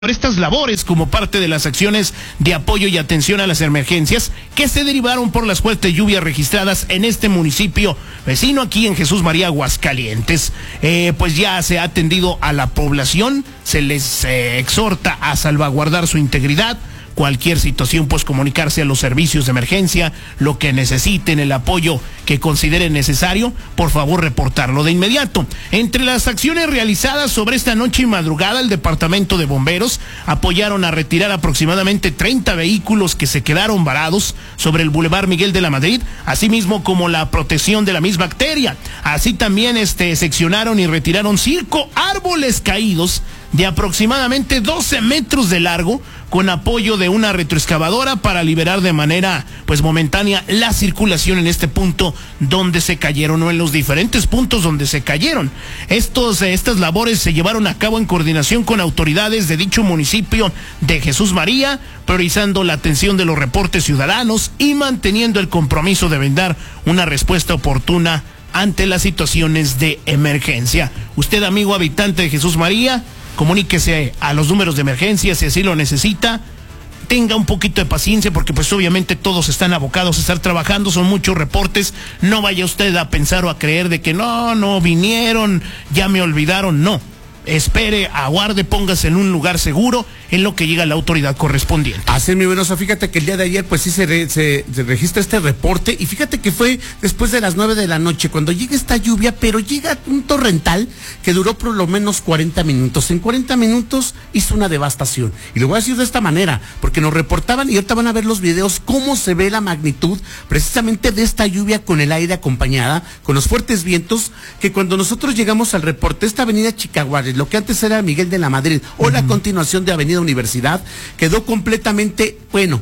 por estas labores como parte de las acciones de apoyo y atención a las emergencias que se derivaron por las fuertes lluvias registradas en este municipio vecino aquí en Jesús María, Aguascalientes. Pues ya se ha atendido a la población, se les exhorta a salvaguardar su integridad. Cualquier situación, pues comunicarse a los servicios de emergencia, lo que necesiten, el apoyo que consideren necesario, por favor reportarlo de inmediato. Entre las acciones realizadas sobre esta noche y madrugada, el Departamento de Bomberos apoyaron a retirar aproximadamente 30 vehículos que se quedaron varados sobre el Boulevard Miguel de la Madrid, asimismo como la protección de la misma bacteria. Así también seccionaron y retiraron 5 árboles caídos de aproximadamente 12 metros de largo, con apoyo de una retroexcavadora para liberar de manera pues momentánea la circulación en este punto donde se cayeron, o en los diferentes puntos donde se cayeron. Estas labores se llevaron a cabo en coordinación con autoridades de dicho municipio de Jesús María, priorizando la atención de los reportes ciudadanos y manteniendo el compromiso de brindar una respuesta oportuna ante las situaciones de emergencia. Usted, amigo habitante de Jesús María, comuníquese a los números de emergencia si así lo necesita. Tenga un poquito de paciencia porque pues obviamente todos están abocados a estar trabajando, son muchos reportes. No vaya usted a pensar o a creer de que no vinieron, ya me olvidaron. No, espere, aguarde, póngase en un lugar seguro en lo que llega la autoridad correspondiente. Así, mi Venosa, fíjate que el día de ayer pues sí se registra este reporte, y fíjate que fue después de las 9 de la noche cuando llega esta lluvia, pero llega un torrental que duró por lo menos 40 minutos. En 40 minutos hizo una devastación, y lo voy a decir de esta manera porque nos reportaban, y ahorita van a ver los videos, cómo se ve la magnitud precisamente de esta lluvia con el aire acompañada, con los fuertes vientos, que cuando nosotros llegamos al reporte, esta avenida Chicaguares, lo que antes era Miguel de la Madrid, o la continuación de Avenida Universidad, quedó completamente,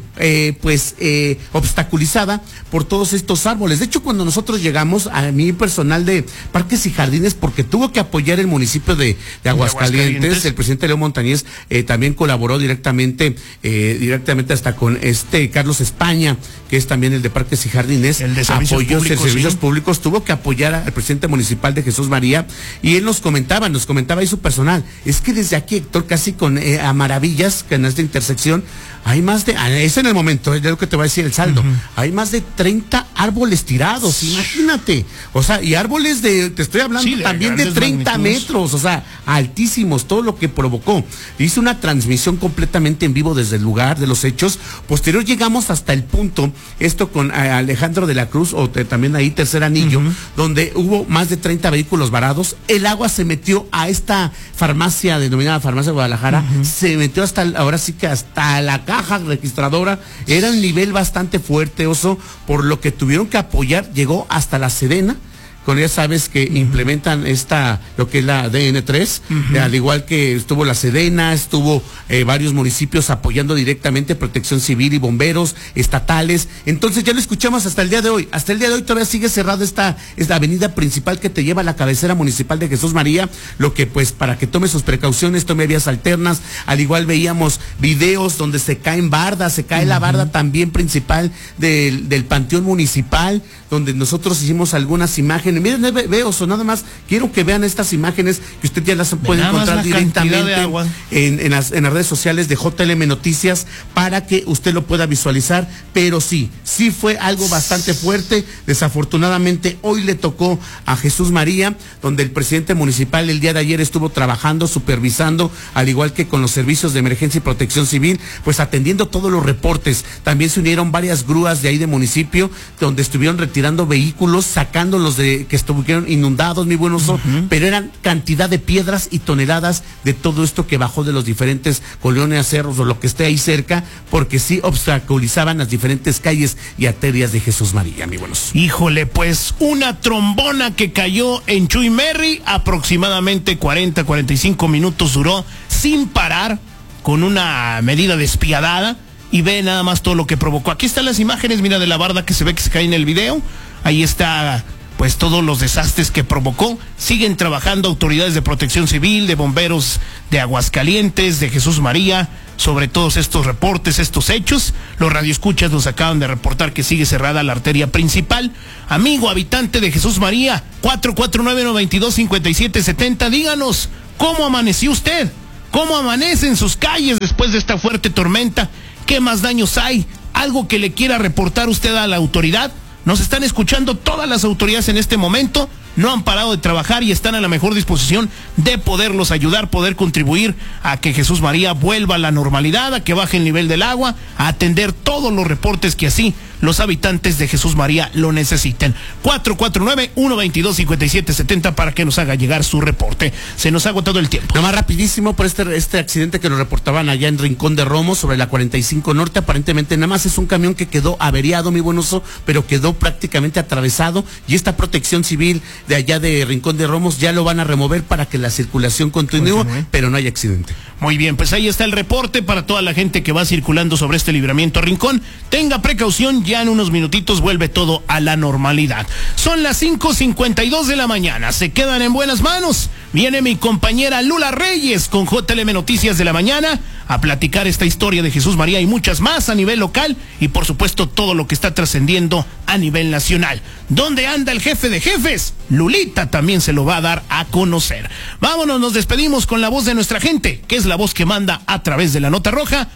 obstaculizada por todos estos árboles. De hecho, cuando nosotros llegamos, a mi personal de Parques y Jardines, porque tuvo que apoyar el municipio de Aguascalientes, el presidente León Montañez también colaboró directamente hasta con Carlos España, que es también el de Parques y Jardines, el de servicios públicos, tuvo que apoyar al presidente municipal de Jesús María, y él nos comentaba ahí su personal, es que desde aquí, Héctor, casi a maravillas, que en esta intersección hay más de, es en el momento, es lo que te va a decir el saldo, hay más de 30 árboles tirados, imagínate, o sea, y árboles te estoy hablando también de 30 metros, o sea, altísimos, todo lo que provocó. Hice una transmisión completamente en vivo desde el lugar de los hechos. Posterior llegamos hasta el punto, esto con Alejandro de la Cruz, o también ahí Tercer Anillo, donde hubo más de 30 vehículos varados. El agua se metió a esta farmacia, denominada Farmacia Guadalajara, se metió hasta la caja registradora. Era un nivel bastante fuerte, Oso, por lo que tuvieron que apoyar, llegó hasta la Sedena. Ya sabes que implementan lo que es la DN3, al igual que estuvo la Sedena, estuvo varios municipios apoyando directamente, Protección Civil y bomberos estatales. Entonces ya lo escuchamos hasta el día de hoy. Hasta el día de hoy todavía sigue cerrada esta avenida principal que te lleva a la cabecera municipal de Jesús María, lo que pues para que tome sus precauciones, tome vías alternas. Al igual veíamos videos donde se caen bardas, se cae la barda también principal del Panteón Municipal, donde nosotros hicimos algunas imágenes. Miren, veo, nada más quiero que vean estas imágenes que usted ya las puede encontrar directamente en las redes sociales de JLM Noticias, para que usted lo pueda visualizar. Pero sí fue algo bastante fuerte. Desafortunadamente hoy le tocó a Jesús María, donde el presidente municipal el día de ayer estuvo trabajando, supervisando, al igual que con los servicios de emergencia y protección civil, pues atendiendo todos los reportes. También se unieron varias grúas de ahí de municipio, donde estuvieron retirando vehículos, sacándolos que estuvieron inundados, mi buen Oso, pero eran cantidad de piedras y toneladas de todo esto que bajó de los diferentes colonias, cerros o lo que esté ahí cerca, porque sí obstaculizaban las diferentes calles y arterias de Jesús María, mi buen Oso. Híjole, pues una trombona que cayó en Chuymerri, aproximadamente 45 minutos duró sin parar, con una medida despiadada, y ve nada más todo lo que provocó. Aquí están las imágenes, mira, de la barda que se ve que se cae en el video. Ahí está pues todos los desastres que provocó. Siguen trabajando autoridades de Protección Civil, de bomberos de Aguascalientes, de Jesús María, sobre todos estos reportes, estos hechos. Los radioescuchas nos acaban de reportar que sigue cerrada la arteria principal. Amigo habitante de Jesús María, 449-922-5770, díganos, ¿cómo amaneció usted? ¿Cómo amanecen sus calles después de esta fuerte tormenta? ¿Qué más daños hay? ¿Algo que le quiera reportar usted a la autoridad? Nos están escuchando todas las autoridades en este momento. No han parado de trabajar y están a la mejor disposición de poderlos ayudar, poder contribuir a que Jesús María vuelva a la normalidad, a que baje el nivel del agua, a atender todos los reportes que así los habitantes de Jesús María lo necesiten. 449-122-5770 para que nos haga llegar su reporte. Se nos ha agotado el tiempo. Nada más rapidísimo por este accidente que nos reportaban allá en Rincón de Romos sobre la 45 Norte. Aparentemente nada más es un camión que quedó averiado, mi buen oso, pero quedó prácticamente atravesado, y esta protección civil de allá de Rincón de Romos ya lo van a remover para que la circulación continúe, pero no hay accidente. Muy bien, pues ahí está el reporte para toda la gente que va circulando sobre este libramiento Rincón. Tenga precaución, ya en unos minutitos vuelve todo a la normalidad. Son las 5:52 de la mañana, se quedan en buenas manos. Viene mi compañera Lula Reyes con JLM Noticias de la Mañana a platicar esta historia de Jesús María y muchas más a nivel local, y por supuesto todo lo que está trascendiendo a nivel nacional. ¿Dónde anda el jefe de jefes? Lulita también se lo va a dar a conocer. Vámonos, nos despedimos con la voz de nuestra gente, que es la voz que manda a través de la nota roja,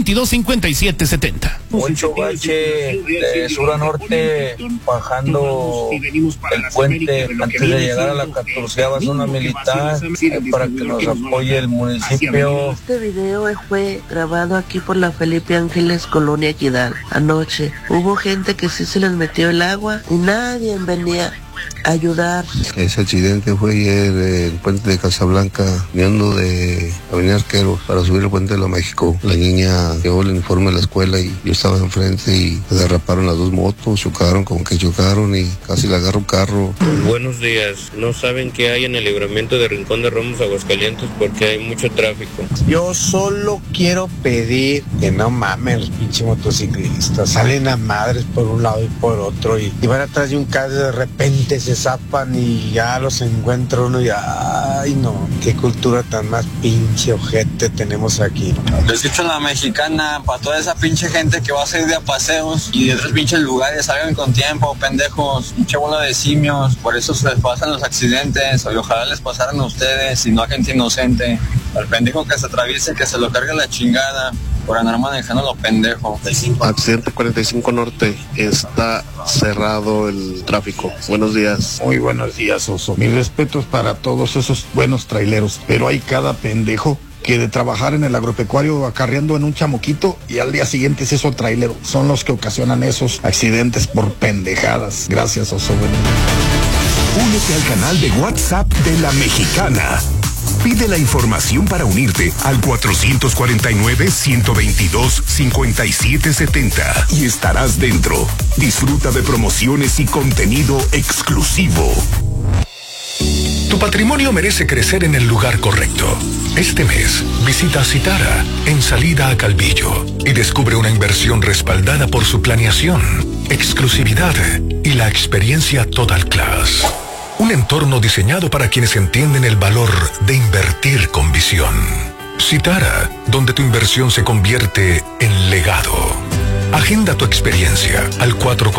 122-5770. Mucho bache de sur a norte, bajando el puente antes de llegar a la 14ª zona militar, para que nos apoye el municipio. Este video fue grabado aquí por la Felipe Ángeles, Colonia Equidad. Anoche hubo gente que sí se les metió el agua y nadie venía a ayudar. Ese accidente fue ayer en el puente de Casablanca, viniendo de Avenida Arqueros para subir el puente de la México. La niña llevó el uniforme de la escuela y yo estaba enfrente y se derraparon las dos motos, chocaron y casi le agarró un carro. Buenos días, no saben qué hay en el libramiento de Rincón de Romos, Aguascalientes, porque hay mucho tráfico. Yo solo quiero pedir que no mamen los pinches motociclistas, salen a madres por un lado y por otro y van atrás de un carro, de repente se zapan y ya los encuentra uno y ay no, qué cultura tan más pinche ojete tenemos aquí. Les escucho en la mexicana, para toda esa pinche gente que va a salir de paseos y de otros pinches lugares, salgan con tiempo, pendejos, pinche bola de simios, por eso se les pasan los accidentes, y ojalá les pasaran a ustedes y no a gente inocente. Al pendejo que se atraviese, que se lo cargue la chingada por andar manejando lo pendejo. Accidente 45 Norte, está cerrado el tráfico. Buenos días. Muy buenos días, Oso. Mis respetos para todos esos buenos traileros, pero hay cada pendejo que de trabajar en el agropecuario acarreando en un chamoquito y al día siguiente es eso trailero. Son los que ocasionan esos accidentes por pendejadas. Gracias, Oso. Únete al canal de WhatsApp de La Mexicana. Pide la información para unirte al 449-122-5770 y estarás dentro. Disfruta de promociones y contenido exclusivo. Tu patrimonio merece crecer en el lugar correcto. Este mes, visita Citara en salida a Calvillo y descubre una inversión respaldada por su planeación, exclusividad y la experiencia Total Class. Un entorno diseñado para quienes entienden el valor de invertir con visión. Citara, donde tu inversión se convierte en legado. Agenda tu experiencia al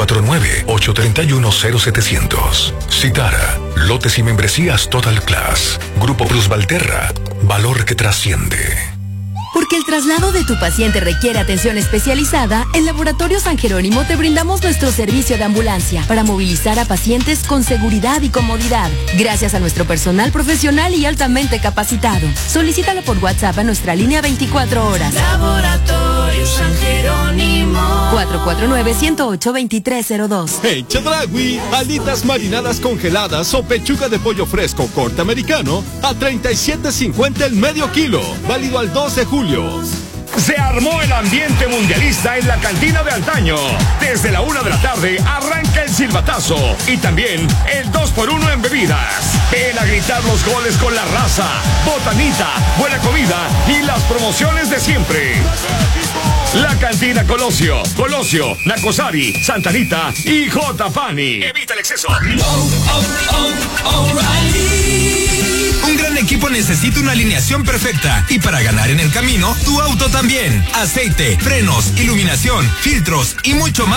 449-831-0700. Citara, lotes y membresías Total Class. Grupo Plus Valterra, valor que trasciende. Porque el traslado de tu paciente requiere atención especializada, en Laboratorio San Jerónimo te brindamos nuestro servicio de ambulancia para movilizar a pacientes con seguridad y comodidad, gracias a nuestro personal profesional y altamente capacitado. Solicítalo por WhatsApp a nuestra línea 24 horas. Laboratorio San Jerónimo. 449-108-2302. En Chedraui, alitas marinadas congeladas o pechuga de pollo fresco corte americano a $37.50 el medio kilo, válido al 2 de julio. Se armó el ambiente mundialista en la cantina de antaño. Desde la 1 de la tarde arranca el silbatazo y también el 2x1 en bebidas. Ven a gritar los goles con la raza, botanita, buena comida y las promociones de siempre. La cantina Colosio, Nacosari, Santa Anita y J. Pani. Evita el exceso. Un gran equipo necesita una alineación perfecta y para ganar en el camino, tu auto también. Aceite, frenos, iluminación, filtros y mucho más.